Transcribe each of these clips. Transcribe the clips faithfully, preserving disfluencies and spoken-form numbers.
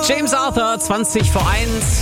James Arthur, zwanzig vor eins.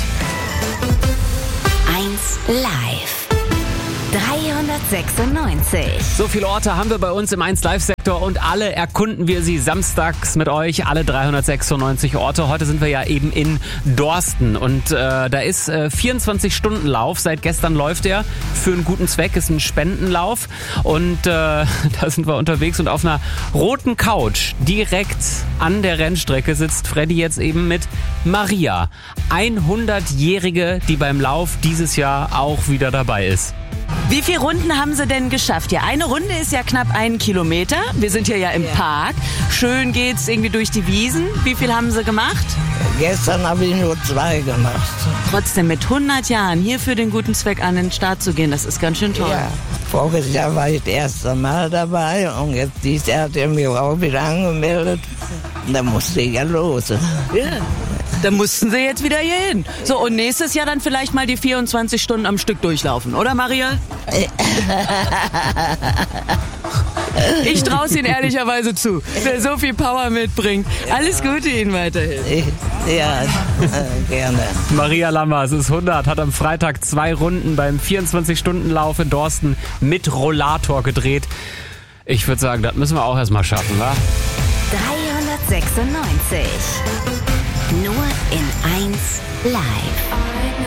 eins live. dreihundertsechsundneunzig. So viele Orte haben wir bei uns im eins Live-Sektor und alle erkunden wir sie samstags mit euch, alle dreihundertsechsundneunzig Orte. Heute sind wir ja eben in Dorsten und äh, da ist äh, vierundzwanzig-Stunden-Lauf. Seit gestern läuft er für einen guten Zweck, ist ein Spendenlauf und äh, da sind wir unterwegs und auf einer roten Couch direkt an der Rennstrecke sitzt Freddy jetzt eben mit Maria, hundertjährige, die beim Lauf dieses Jahr auch wieder dabei ist. Wie viele Runden haben Sie denn geschafft? Ja, eine Runde ist ja knapp einen Kilometer. Wir sind hier ja im Park. Schön geht's irgendwie durch die Wiesen. Wie viel haben Sie gemacht? Gestern habe ich nur zwei gemacht. Trotzdem mit hundert Jahren hier für den guten Zweck an den Start zu gehen, das ist ganz schön toll. Ja. Voriges Jahr war ich das erste Mal dabei und jetzt dieses Jahr hat er mich auch wieder angemeldet. Und dann musste ich ja los. Ja. Dann mussten Sie jetzt wieder hier hin. So, und nächstes Jahr dann vielleicht mal die vierundzwanzig Stunden am Stück durchlaufen, oder Maria? Ich traue es Ihnen ehrlicherweise zu, wer so viel Power mitbringt. Alles Gute Ihnen weiterhin. Ja, gerne. Maria Lammers ist hundert, hat am Freitag zwei Runden beim vierundzwanzig-Stunden-Lauf in Dorsten mit Rollator gedreht. Ich würde sagen, das müssen wir auch erstmal schaffen, wa? dreihundertsechsundneunzig. Nur in eins live.